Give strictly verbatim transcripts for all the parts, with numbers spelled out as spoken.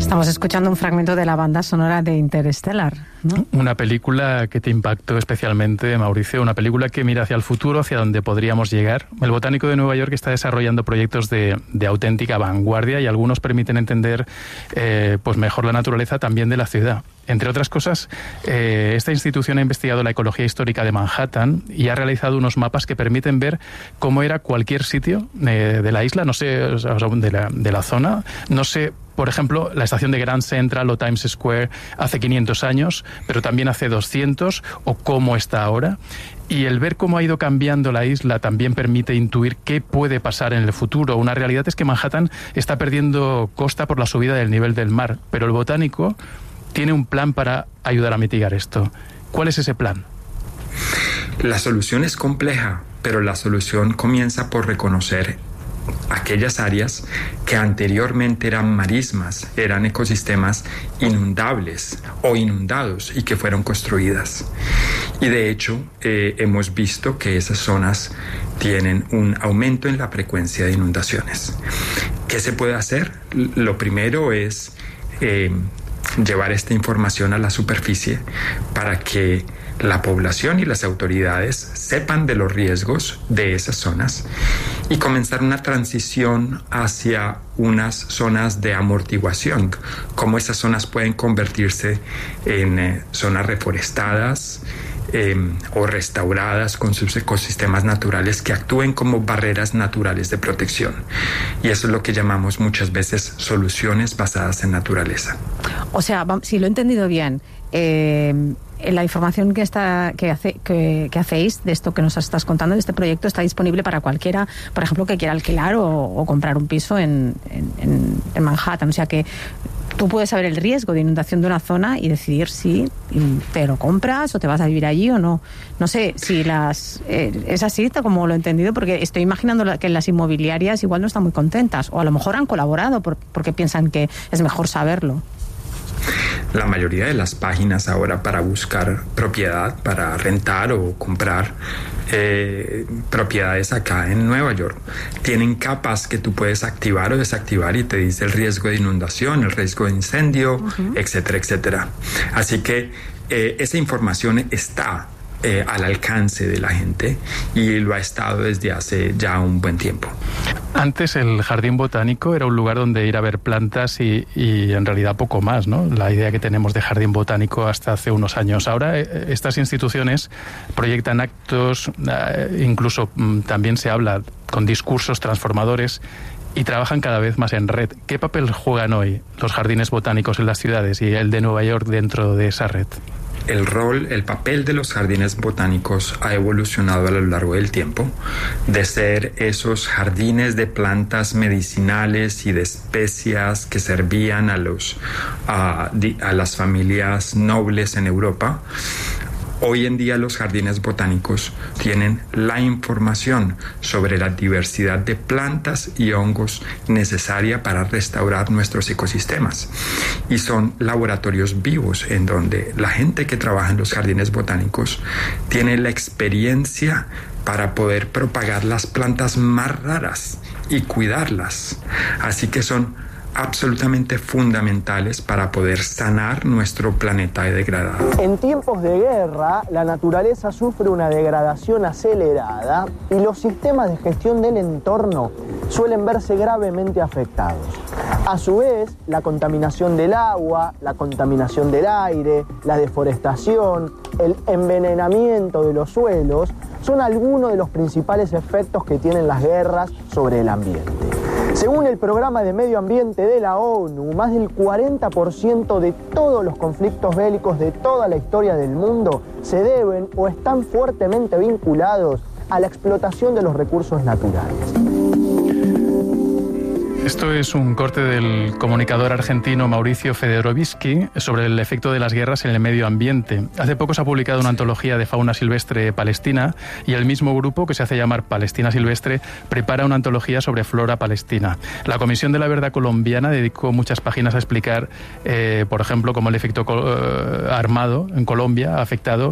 Estamos escuchando un fragmento de la banda sonora de Interstellar, ¿no? Una película que te impactó especialmente, Mauricio, una película que mira hacia el futuro, hacia donde podríamos llegar. El botánico de Nueva York está desarrollando proyectos de, de auténtica vanguardia y algunos permiten entender eh, pues mejor la naturaleza también de la ciudad. Entre otras cosas, eh, esta institución ha investigado la ecología histórica de Manhattan y ha realizado unos mapas que permiten ver cómo era cualquier sitio eh, de la isla, no sé, o sea, de la, de la zona, no sé. Por ejemplo, la estación de Grand Central o Times Square hace quinientos años, pero también hace doscientos, o cómo está ahora. Y el ver cómo ha ido cambiando la isla también permite intuir qué puede pasar en el futuro. Una realidad es que Manhattan está perdiendo costa por la subida del nivel del mar, pero el botánico tiene un plan para ayudar a mitigar esto. ¿Cuál es ese plan? La solución es compleja, pero la solución comienza por reconocer aquellas áreas que anteriormente eran marismas, eran ecosistemas inundables o inundados y que fueron construidas. Y de hecho, eh, hemos visto que esas zonas tienen un aumento en la frecuencia de inundaciones. ¿Qué se puede hacer? Lo primero es eh, llevar esta información a la superficie para que la población y las autoridades sepan de los riesgos de esas zonas y comenzar una transición hacia unas zonas de amortiguación, cómo esas zonas pueden convertirse en eh, zonas reforestadas eh, o restauradas con sus ecosistemas naturales que actúen como barreras naturales de protección. Y eso es lo que llamamos muchas veces soluciones basadas en naturaleza. O sea, si lo he entendido bien, eh, la información que está que hace que, que hacéis de esto que nos estás contando, de este proyecto, está disponible para cualquiera, por ejemplo, que quiera alquilar o, o comprar un piso en, en, en Manhattan. O sea que tú puedes saber el riesgo de inundación de una zona y decidir si te lo compras o te vas a vivir allí o no. No sé si las eh, es así como lo he entendido, porque estoy imaginando que las inmobiliarias igual no están muy contentas, o a lo mejor han colaborado por, porque piensan que es mejor saberlo. La mayoría de las páginas ahora para buscar propiedad, para rentar o comprar eh, propiedades acá en Nueva York, tienen capas que tú puedes activar o desactivar y te dice el riesgo de inundación, el riesgo de incendio, uh-huh. etcétera, etcétera. Así que eh, esa información está Eh, al alcance de la gente y lo ha estado desde hace ya un buen tiempo. Antes el jardín botánico era un lugar donde ir a ver plantas y, y en realidad poco más, ¿no? La idea que tenemos de jardín botánico hasta hace unos años. Ahora eh, estas instituciones proyectan actos, eh, incluso mm, también se habla con discursos transformadores y trabajan cada vez más en red. ¿Qué papel juegan hoy los jardines botánicos en las ciudades y el de Nueva York dentro de esa red? El rol, el papel de los jardines botánicos ha evolucionado a lo largo del tiempo, de ser esos jardines de plantas medicinales y de especias que servían a, los, a, a las familias nobles en Europa. Hoy en día los jardines botánicos tienen la información sobre la diversidad de plantas y hongos necesaria para restaurar nuestros ecosistemas. Y son laboratorios vivos en donde la gente que trabaja en los jardines botánicos tiene la experiencia para poder propagar las plantas más raras y cuidarlas. Así que son absolutamente fundamentales para poder sanar nuestro planeta degradado. En tiempos de guerra, la naturaleza sufre una degradación acelerada y los sistemas de gestión del entorno suelen verse gravemente afectados. A su vez, la contaminación del agua, la contaminación del aire, la deforestación, el envenenamiento de los suelos son algunos de los principales efectos que tienen las guerras sobre el ambiente. Según el Programa de Medio Ambiente de la ONU, más del cuarenta por ciento de todos los conflictos bélicos de toda la historia del mundo se deben o están fuertemente vinculados a la explotación de los recursos naturales. Esto es un corte del comunicador argentino Mauricio Fedorovsky sobre el efecto de las guerras en el medio ambiente. Hace poco se ha publicado una antología de fauna silvestre palestina y el mismo grupo, que se hace llamar Palestina Silvestre, prepara una antología sobre flora palestina. La Comisión de la Verdad colombiana dedicó muchas páginas a explicar, eh, por ejemplo, cómo el efecto eh, armado en Colombia ha afectado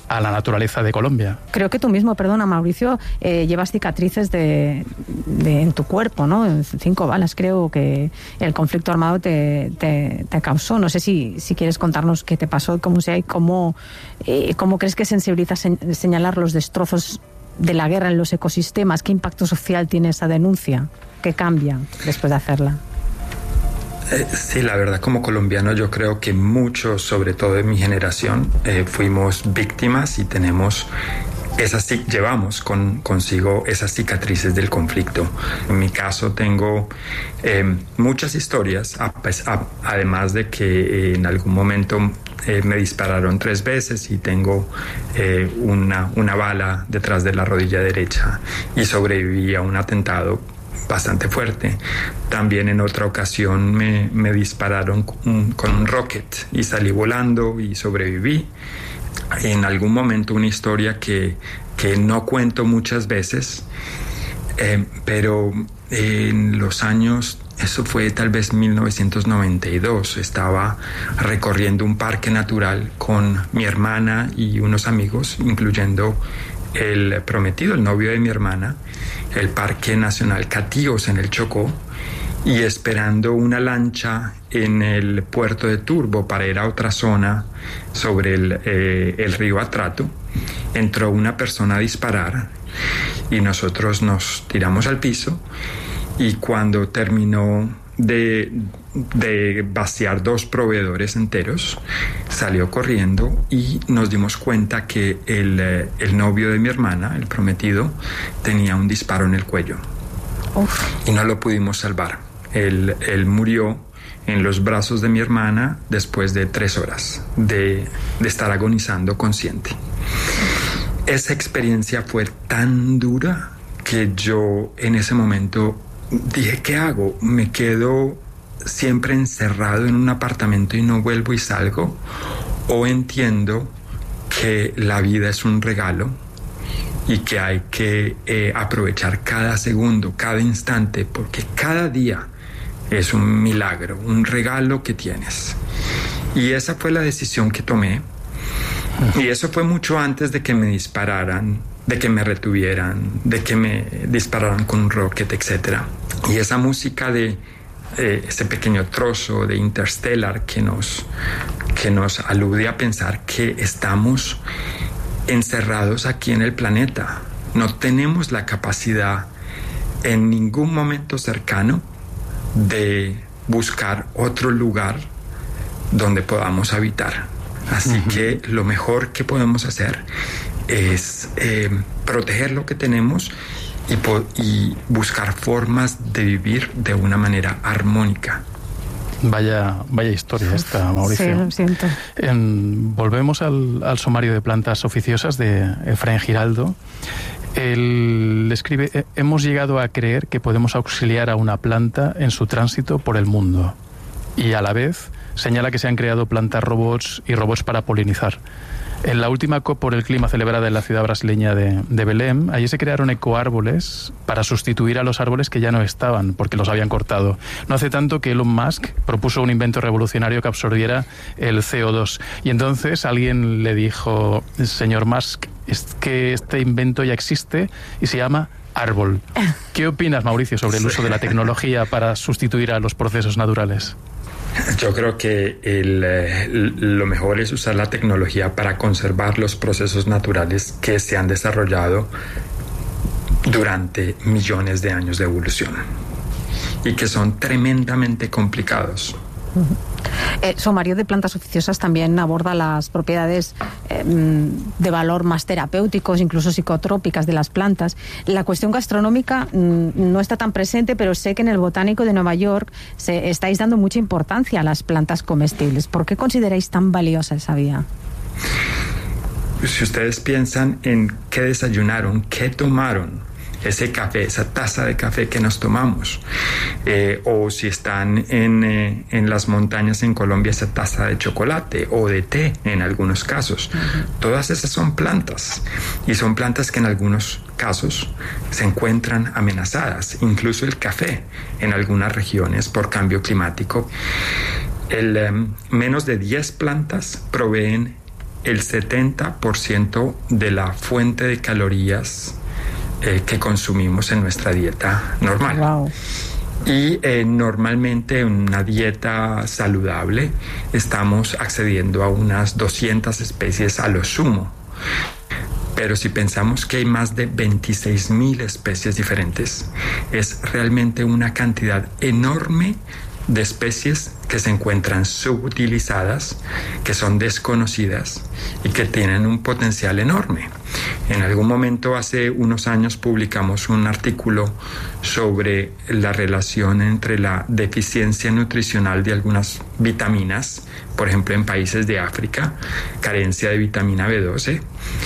a la naturaleza de Colombia. Creo que tú mismo, perdona Mauricio, eh, llevas cicatrices de, de, en tu cuerpo, ¿no? Cinco balas creo que el conflicto armado te, te, te causó. No sé si, si quieres contarnos qué te pasó, cómo sea y cómo, eh, cómo crees que sensibiliza se, señalar los destrozos de la guerra en los ecosistemas. ¿Qué impacto social tiene esa denuncia? ¿Qué cambia después de hacerla? Eh, sí, la verdad, como colombiano yo creo que muchos, sobre todo de mi generación, eh, fuimos víctimas y tenemos esas, llevamos con, consigo esas cicatrices del conflicto. En mi caso tengo eh, muchas historias, a, a, además de que eh, en algún momento eh, me dispararon tres veces y tengo eh, una, una bala detrás de la rodilla derecha y sobreviví a un atentado bastante fuerte. También en otra ocasión me, me dispararon con, con un rocket y salí volando y sobreviví. En algún momento una historia que, que no cuento muchas veces, eh, pero en los años, eso fue tal vez mil novecientos noventa y dos, estaba recorriendo un parque natural con mi hermana y unos amigos, incluyendo el prometido, el novio de mi hermana, el Parque Nacional Catíos en el Chocó, y esperando una lancha en el puerto de Turbo para ir a otra zona sobre el, eh, el río Atrato, entró una persona a disparar y nosotros nos tiramos al piso, y cuando terminó de, de vaciar dos proveedores enteros, salió corriendo y nos dimos cuenta que el, el novio de mi hermana, el prometido, tenía un disparo en el cuello. Uf. Y no lo pudimos salvar. Él, él murió en los brazos de mi hermana después de tres horas de, de estar agonizando consciente. Esa experiencia fue tan dura que yo en ese momento dije, ¿qué hago? ¿Me quedo siempre encerrado en un apartamento y no vuelvo y salgo? ¿O entiendo que la vida es un regalo y que hay que eh, aprovechar cada segundo, cada instante, porque cada día es un milagro, un regalo que tienes? Y esa fue la decisión que tomé. Y eso fue mucho antes de que me dispararan, de que me retuvieran, de que me dispararan con un rocket, etcétera. Y esa música de eh, ese pequeño trozo de Interstellar que nos, que nos alude a pensar que estamos encerrados aquí en el planeta. No tenemos la capacidad en ningún momento cercano de buscar otro lugar donde podamos habitar. Así uh-huh. que lo mejor que podemos hacer es eh, proteger lo que tenemos y, po- y buscar formas de vivir de una manera armónica. Vaya, vaya historia esta, Mauricio. Sí, lo siento. En, volvemos al, al sumario de plantas oficiosas de Efraín Giraldo. Él escribe: hemos llegado a creer que podemos auxiliar a una planta en su tránsito por el mundo. Y a la vez señala que se han creado plantas robots y robots para polinizar. En la última COP por el clima celebrada en la ciudad brasileña de, de Belém, allí se crearon ecoárboles para sustituir a los árboles que ya no estaban porque los habían cortado. No hace tanto que Elon Musk propuso un invento revolucionario que absorbiera el C O dos. Y entonces alguien le dijo: señor Musk, es que este invento ya existe y se llama árbol. ¿Qué opinas, Mauricio, sobre el uso de la tecnología para sustituir a los procesos naturales? Yo creo que el, eh, lo mejor es usar la tecnología para conservar los procesos naturales que se han desarrollado durante millones de años de evolución y que son tremendamente complicados. Uh-huh. Eh, Sumario de plantas oficiosas también aborda las propiedades eh, de valor más terapéuticos, incluso psicotrópicas de las plantas. La cuestión gastronómica mm, no está tan presente, pero sé que en el Botánico de Nueva York se, estáis dando mucha importancia a las plantas comestibles. ¿Por qué consideráis tan valiosa esa vía? Si ustedes piensan en qué desayunaron, qué tomaron, ese café, esa taza de café que nos tomamos, eh, o si están en, eh, en las montañas en Colombia, esa taza de chocolate o de té en algunos casos. Uh-huh. Todas esas son plantas, y son plantas que en algunos casos se encuentran amenazadas, incluso el café en algunas regiones por cambio climático. El, eh, menos de diez plantas proveen el setenta por ciento de la fuente de calorías eh, que consumimos en nuestra dieta normal. Wow. Y eh, normalmente en una dieta saludable estamos accediendo a unas doscientas especies a lo sumo. Pero si pensamos que hay más de veintiséis mil especies diferentes, es realmente una cantidad enorme de especies que se encuentran subutilizadas, que son desconocidas y que tienen un potencial enorme. En algún momento, hace unos años, publicamos un artículo sobre la relación entre la deficiencia nutricional de algunas vitaminas, por ejemplo en países de África, carencia de vitamina B doce,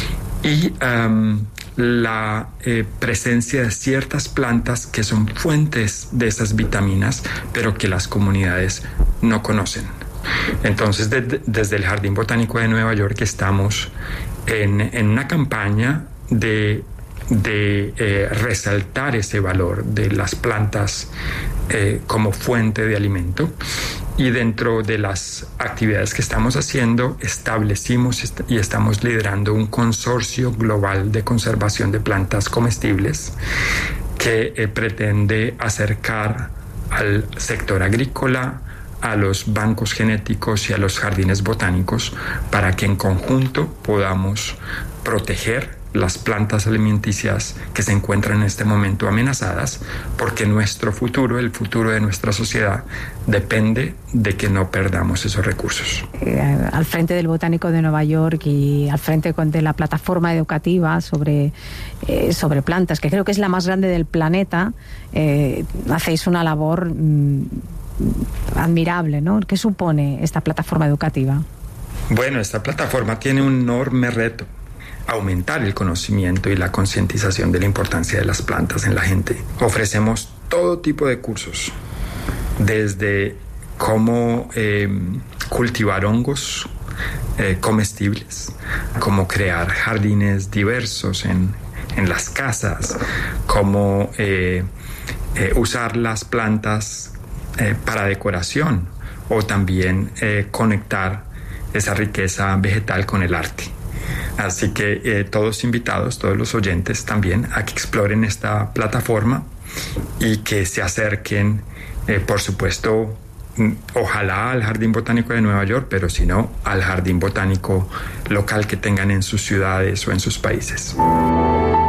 y um, la eh, presencia de ciertas plantas que son fuentes de esas vitaminas, pero que las comunidades no conocen. Entonces, de, de, desde el Jardín Botánico de Nueva York estamos en, en una campaña de, de eh, resaltar ese valor de las plantas eh, como fuente de alimento. Y dentro de las actividades que estamos haciendo, establecimos y estamos liderando un consorcio global de conservación de plantas comestibles que eh, pretende acercar al sector agrícola, a los bancos genéticos y a los jardines botánicos para que en conjunto podamos proteger las plantas alimenticias que se encuentran en este momento amenazadas, porque nuestro futuro, el futuro de nuestra sociedad, depende de que no perdamos esos recursos. Eh, al frente del Botánico de Nueva York y al frente de la plataforma educativa sobre, eh, sobre plantas, que creo que es la más grande del planeta, eh, hacéis una labor mmm, admirable, ¿no? ¿Qué supone esta plataforma educativa? Bueno, esta plataforma tiene un enorme reto: aumentar el conocimiento y la concientización de la importancia de las plantas en la gente. Ofrecemos todo tipo de cursos, desde cómo eh, cultivar hongos eh, comestibles, cómo crear jardines diversos en, en las casas, cómo eh, eh, usar las plantas eh, para decoración, o también eh, conectar esa riqueza vegetal con el arte. Así que eh, todos invitados, todos los oyentes también, a que exploren esta plataforma y que se acerquen, eh, por supuesto, ojalá al Jardín Botánico de Nueva York, pero si no, al jardín botánico local que tengan en sus ciudades o en sus países.